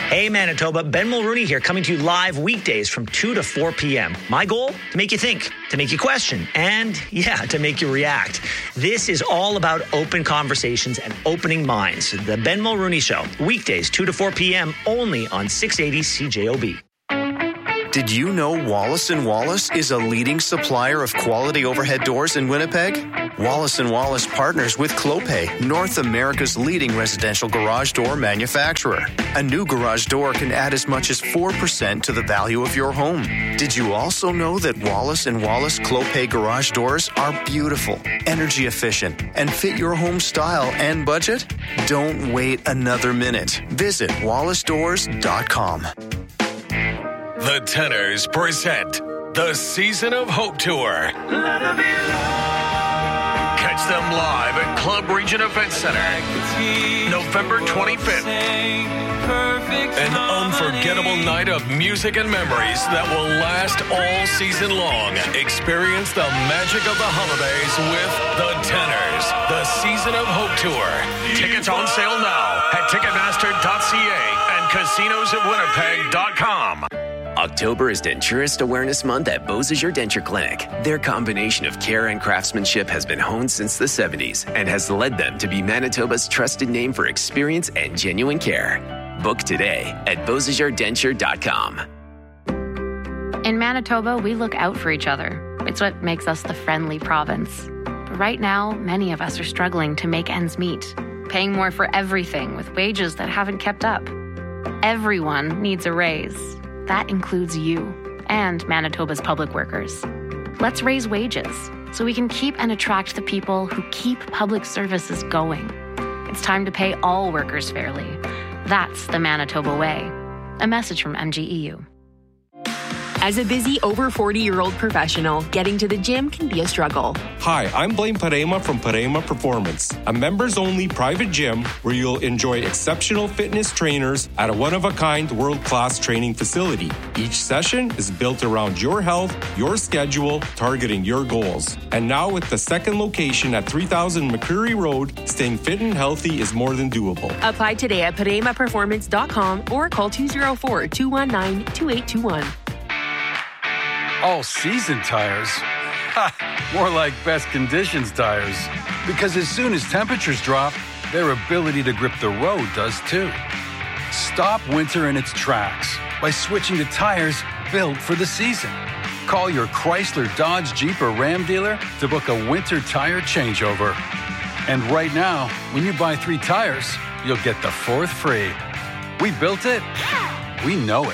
Hey Manitoba, Ben Mulrooney here, coming to you live weekdays from 2 to 4 p.m. My goal? To make you think, to make you question, and to make you react. This is all about open conversations and opening minds. The Ben Mulrooney Show, weekdays 2 to 4 p.m. only on 680 CJOB. Did you know Wallace & Wallace is a leading supplier of quality overhead doors in Winnipeg? Wallace & Wallace partners with Clopay, North America's leading residential garage door manufacturer. A new garage door can add as much as 4% to the value of your home. Did you also know that Wallace & Wallace Clopay garage doors are beautiful, energy efficient, and fit your home style and budget? Don't wait another minute. Visit wallacedoors.com. The Tenors present the Season of Hope Tour. Catch them live at Club Region Event Center, November 25th. An unforgettable night of music and memories that will last all season long. Experience the magic of the holidays with the Tenors, the Season of Hope Tour. Tickets on sale now at Ticketmaster.ca and casinosofwinnipeg.com. October is Denturist Awareness Month at Beausejour Denture Clinic. Their combination of care and craftsmanship has been honed since the 70s and has led them to be Manitoba's trusted name for experience and genuine care. Book today at BeausejourDenture.com. In Manitoba, we look out for each other. It's what makes us the friendly province. But right now, many of us are struggling to make ends meet, paying more for everything with wages that haven't kept up. Everyone needs a raise. That includes you and Manitoba's public workers. Let's raise wages so we can keep and attract the people who keep public services going. It's time to pay all workers fairly. That's the Manitoba way. A message from MGEU. As a busy over 40-year-old professional, getting to the gym can be a struggle. Hi, I'm Blaine Parema from Parema Performance, a members-only private gym where you'll enjoy exceptional fitness trainers at a one-of-a-kind world-class training facility. Each session is built around your health, your schedule, targeting your goals. And now with the second location at 3000 McCreary Road, staying fit and healthy is more than doable. Apply today at ParemaPerformance.com or call 204-219-2821. All-season tires? Ha! More like best conditions tires. Because as soon as temperatures drop, their ability to grip the road does too. Stop winter in its tracks by switching to tires built for the season. Call your Chrysler, Dodge, Jeep, or Ram dealer to book a winter tire changeover. And right now, when you buy 3 tires, you'll get the 4th free. We built it. We know it.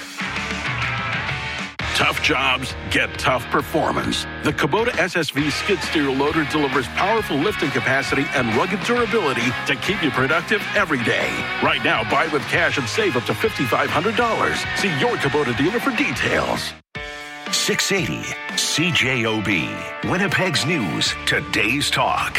Tough jobs get tough performance. The Kubota SSV skid steer loader delivers powerful lifting capacity and rugged durability to keep you productive every day. Right now, buy with cash and save up to $5,500. See your Kubota dealer for details. 680 CJOB, Winnipeg's News, Today's Talk.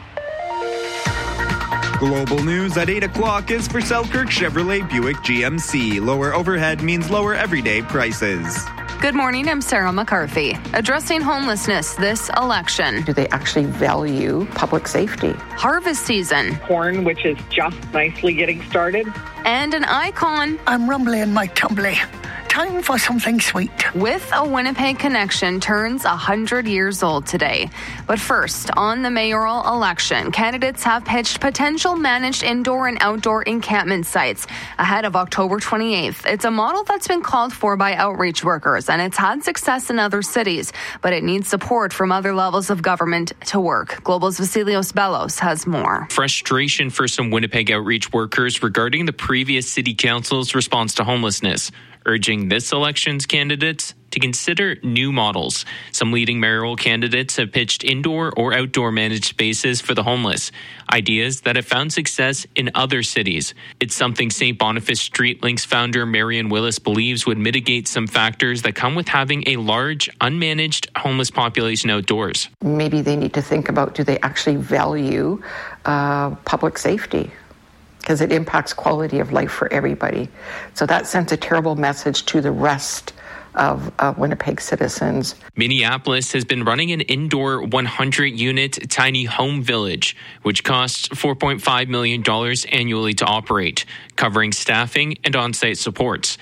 Global news at 8 o'clock is for Selkirk Chevrolet Buick GMC. Lower overhead means lower everyday prices. Good morning, I'm Sarah McCarthy. Addressing homelessness this election. Do they actually value public safety? Harvest season. Corn, which is just nicely getting started. And an icon. I'm rumbly in my tumbly. Time for something sweet. With a Winnipeg connection turns 100 years old today. But first, on the mayoral election, candidates have pitched potential managed indoor and outdoor encampment sites ahead of October 28th. It's a model that's been called for by outreach workers, and it's had success in other cities, but it needs support from other levels of government to work. Global's Vasilios Bellos has more. Frustration for some Winnipeg outreach workers regarding the previous city council's response to homelessness, urging this election's candidates to consider new models. Some leading mayoral candidates have pitched indoor or outdoor managed spaces for the homeless, ideas that have found success in other cities. It's something St. Boniface Street Links founder Marion Willis believes would mitigate some factors that come with having a large, unmanaged homeless population outdoors. Maybe they need to think about, do they actually value public safety? Because it impacts quality of life for everybody. So that sends a terrible message to the rest of Winnipeg citizens. Minneapolis has been running an indoor 100-unit tiny home village, which costs $4.5 million annually to operate, covering staffing and on-site supports.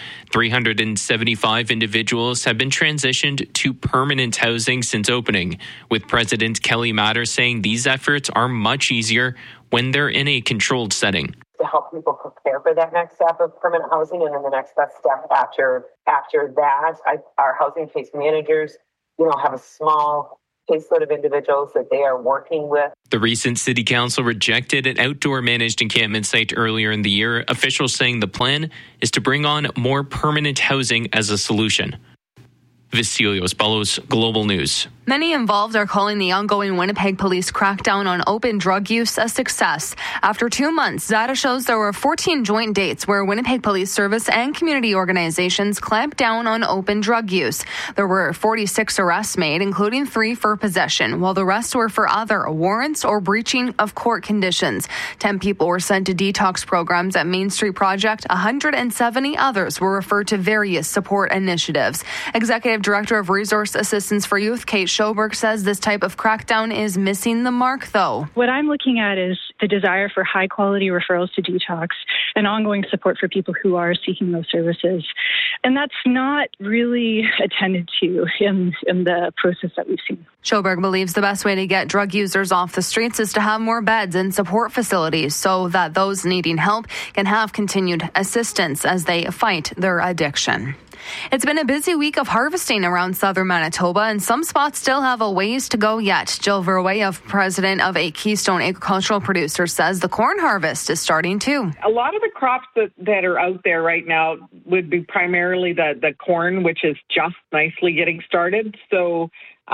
375 individuals have been transitioned to permanent housing since opening, with President Kelly Matter saying these efforts are much easier when they're in a controlled setting. To help people prepare for that next step of permanent housing, and then the next best step after that, our housing case managers, have a small caseload of individuals that they are working with. The recent city council rejected an outdoor managed encampment site earlier in the year, officials saying the plan is to bring on more permanent housing as a solution. Vasilios Ballos, Global News. Many involved are calling the ongoing Winnipeg police crackdown on open drug use a success. After 2 months, data shows there were 14 joint dates where Winnipeg Police Service and community organizations clamped down on open drug use. There were 46 arrests made, including 3 for possession, while the rest were for other warrants or breaching of court conditions. 10 people were sent to detox programs at Main Street Project. 170 others were referred to various support initiatives. Executive Director of Resource Assistance for Youth, Kate Schoberg, says this type of crackdown is missing the mark, though. What I'm looking at is the desire for high-quality referrals to detox and ongoing support for people who are seeking those services. And that's not really attended to in the process that we've seen. Schoberg believes the best way to get drug users off the streets is to have more beds and support facilities so that those needing help can have continued assistance as they fight their addiction. It's been a busy week of harvesting around southern Manitoba, and some spots still have a ways to go yet. Jill Verwey, president of a Keystone agricultural producer, says the corn harvest is starting too. A lot of the crops that are out there right now would be primarily the corn, which is just nicely getting started. So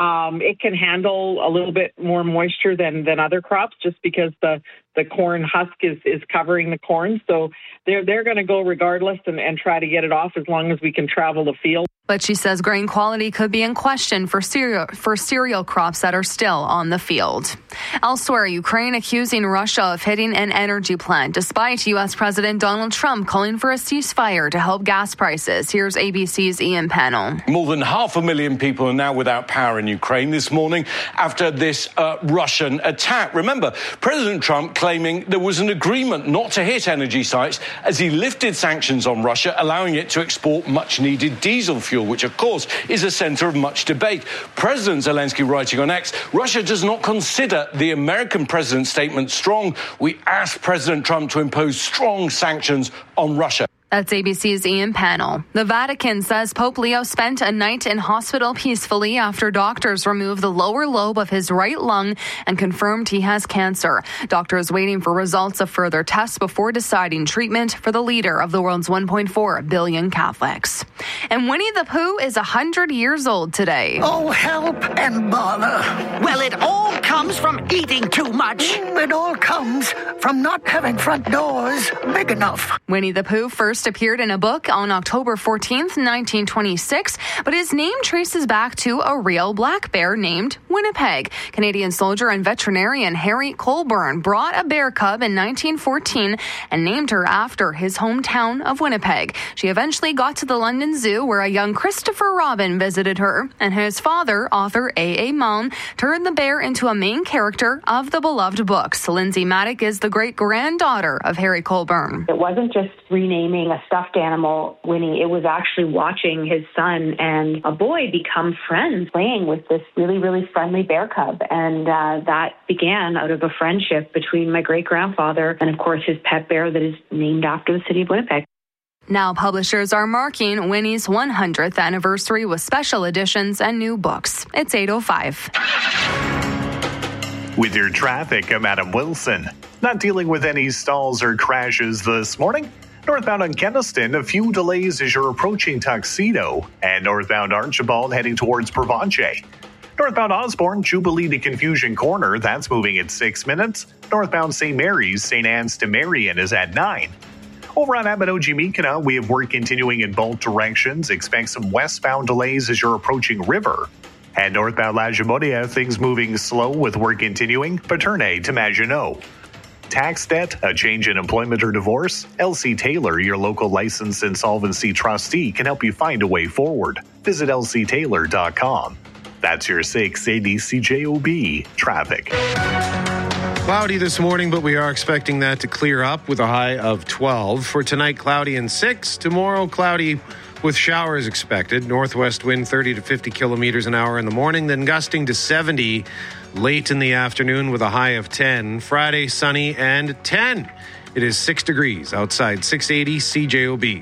it can handle a little bit more moisture than other crops just because the corn husk is covering the corn. So they're going to go regardless and try to get it off as long as we can travel the field. But she says grain quality could be in question for cereal crops that are still on the field. Elsewhere, Ukraine accusing Russia of hitting an energy plant, despite U.S. President Donald Trump calling for a ceasefire to help gas prices. Here's ABC's Ian Pannell. More than 500,000 people are now without power in Ukraine this morning after this Russian attack. Remember, President Trump claiming there was an agreement not to hit energy sites as he lifted sanctions on Russia, allowing it to export much-needed diesel fuel, which, of course, is a center of much debate. President Zelensky writing on X, Russia does not consider the American president's statement strong. We ask President Trump to impose strong sanctions on Russia. That's ABC's Ian Pannell. The Vatican says Pope Leo spent a night in hospital peacefully after doctors removed the lower lobe of his right lung and confirmed he has cancer. Doctors waiting for results of further tests before deciding treatment for the leader of the world's 1.4 billion Catholics. And Winnie the Pooh is 100 years old today. Oh, help and bother. Well, it all comes from eating too much. It all comes from not having front doors big enough. Winnie the Pooh first appeared in a book on October 14th, 1926, but his name traces back to a real black bear named Winnipeg. Canadian soldier and veterinarian Harry Colburn brought a bear cub in 1914 and named her after his hometown of Winnipeg. She eventually got to the London Zoo, where a young Christopher Robin visited her, and his father, author A.A. Milne, turned the bear into a main character of the beloved books. Lindsay Maddock is the great-granddaughter of Harry Colburn. It wasn't just renaming a stuffed animal Winnie. It was actually watching his son and a boy become friends, playing with this really, really friendly bear cub. And that began out of a friendship between my great-grandfather and, of course, his pet bear that is named after the city of Winnipeg. Now publishers are marking Winnie's 100th anniversary with special editions and new books. It's 8:05. With your traffic, I'm Adam Wilson. Not dealing with any stalls or crashes this morning. Northbound on Keniston, a few delays as you're approaching Tuxedo, and northbound Archibald heading towards Provenche. Northbound Osborne, Jubilee to Confusion Corner, that's moving at 6 minutes. Northbound St. Mary's, St. Anne's to Marion is at 9. Over on Abinogi-Meekina, we have work continuing in both directions. Expect some westbound delays as you're approaching River. And northbound La Jamonia, things moving slow with work continuing. Paterne to Maginot. Tax debt, a change in employment or divorce? LC Taylor, your local licensed insolvency trustee, can help you find a way forward. Visit lctaylor.com. That's your 680 CJOB traffic. Cloudy this morning, but we are expecting that to clear up with a high of 12. For tonight, cloudy and 6. Tomorrow, cloudy with showers expected. Northwest wind 30 to 50 kilometers an hour in the morning, then gusting to 70 late in the afternoon with a high of 10. Friday, sunny and 10. It is 6 degrees outside. 680 CJOB.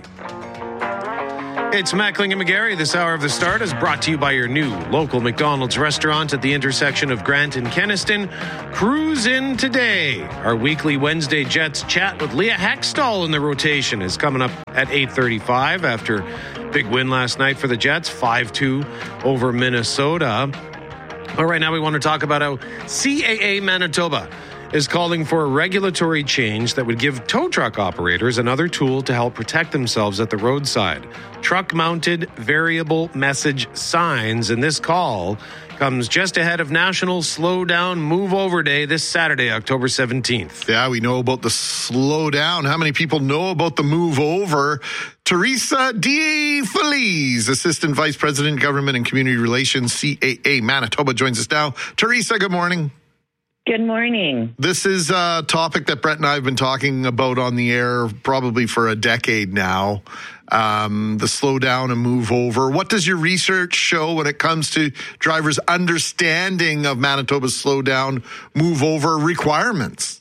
It's Mackling and McGarry. This hour of The Start is brought to you by your new local McDonald's restaurant at the intersection of Grant and Kenaston. Cruise in today. Our weekly Wednesday Jets chat with Leah Hextall in the rotation is coming up at 8:35 after big win last night for the Jets, 5-2 over Minnesota. But right now we want to talk about how CAA Manitoba is calling for a regulatory change that would give tow truck operators another tool to help protect themselves at the roadside. Truck-mounted variable message signs, and this call comes just ahead of National Slow Down Move Over Day this Saturday, October 17th. Yeah, we know about the slow down. How many people know about the move over? Teresa D. Feliz, Assistant Vice President, Government and Community Relations, CAA Manitoba, joins us now. Teresa, good morning. Good morning. This is a topic that Brett and I have been talking about on the air probably for a decade now. The slow down and move over. What does your research show when it comes to drivers' understanding of Manitoba's slow down, move over requirements?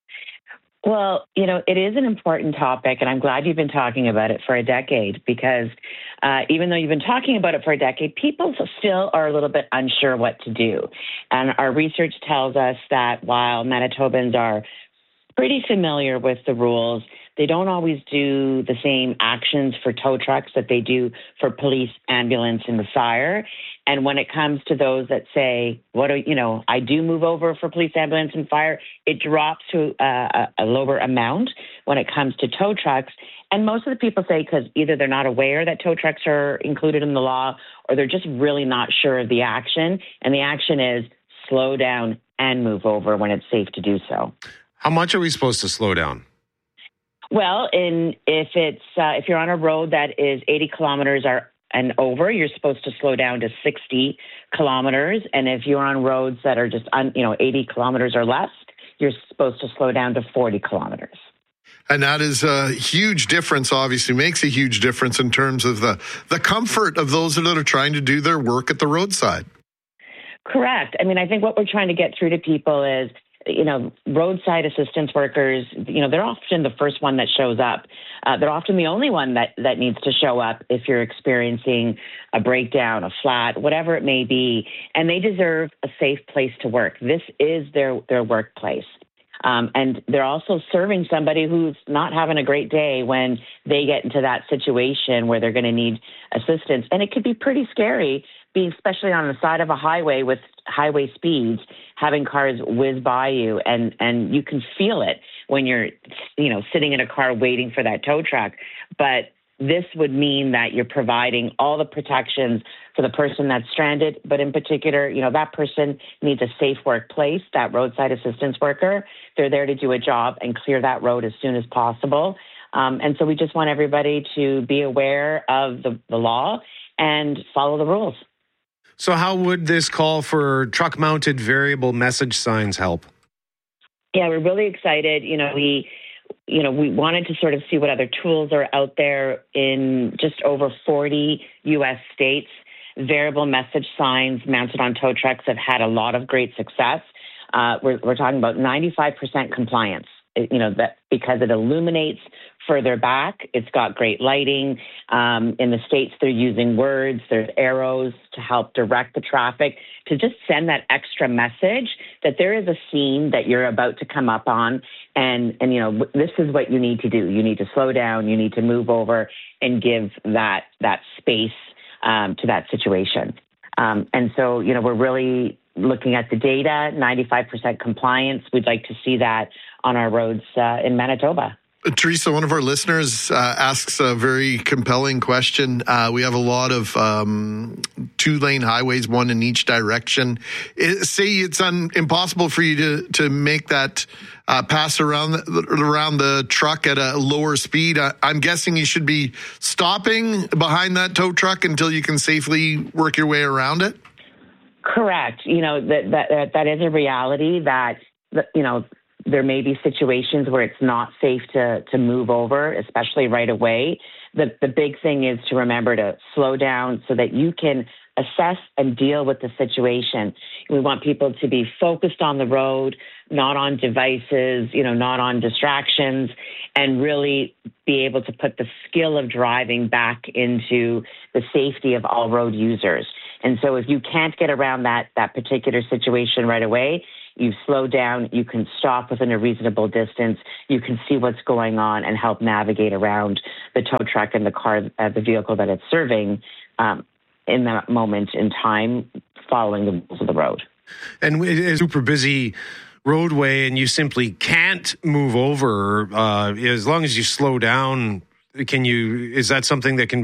Well, it is an important topic, and I'm glad you've been talking about it for a decade because even though you've been talking about it for a decade, people still are a little bit unsure what to do. And our research tells us that while Manitobans are pretty familiar with the rules, they don't always do the same actions for tow trucks that they do for police, ambulance, and the fire. And when it comes to those that say, I do move over for police, ambulance, and fire, it drops to a lower amount when it comes to tow trucks. And most of the people say because either they're not aware that tow trucks are included in the law or they're just really not sure of the action. And the action is slow down and move over when it's safe to do so. How much are we supposed to slow down? Well, if you're on a road that is 80 kilometers and over, you're supposed to slow down to 60 kilometers. And if you're on roads that are just 80 kilometers or less, you're supposed to slow down to 40 kilometers. And that is a huge difference, obviously makes a huge difference in terms of the comfort of those that are trying to do their work at the roadside. Correct. I mean, I think what we're trying to get through to people is, roadside assistance workers, they're often the first one that shows up. They're often the only one that needs to show up if you're experiencing a breakdown, a flat, whatever it may be. And they deserve a safe place to work. This is their workplace. And they're also serving somebody who's not having a great day when they get into that situation where they're going to need assistance. And it could be pretty scary, being especially on the side of a highway with highway speeds, having cars whiz by you, and you can feel it when you're, sitting in a car waiting for that tow truck. But this would mean that you're providing all the protections for the person that's stranded, but in particular, that person needs a safe workplace, that roadside assistance worker. They're there to do a job and clear that road as soon as possible. And so we just want everybody to be aware of the law and follow the rules. So how would this call for truck-mounted variable message signs help? Yeah, we're really excited. We wanted to sort of see what other tools are out there in just over 40 U.S. states. Variable message signs mounted on tow trucks have had a lot of great success. We're talking about 95% compliance, that because it illuminates further back. It's got great lighting. In the States, they're using words. There's arrows to help direct the traffic, to just send that extra message that there is a scene that you're about to come up on. And this is what you need to do. You need to slow down. You need to move over and give that space to that situation. And so, we're really looking at the data, 95% compliance. We'd like to see that on our roads in Manitoba. Teresa, one of our listeners asks a very compelling question. We have a lot of two-lane highways, one in each direction. Say it's impossible for you to make that pass around the truck at a lower speed, I'm guessing you should be stopping behind that tow truck until you can safely work your way around it? Correct. That is a reality that, there may be situations where it's not safe to move over, especially right away. The big thing is to remember to slow down so that you can assess and deal with the situation. We want people to be focused on the road, not on devices, not on distractions, and really be able to put the skill of driving back into the safety of all road users. And so if you can't get around that particular situation right away, you slow down, you can stop within a reasonable distance, you can see what's going on and help navigate around the tow truck and the car, the vehicle that it's serving in that moment in time, following the rules of the road. And it is a super busy roadway and you simply can't move over. As long as you slow down, is that something that can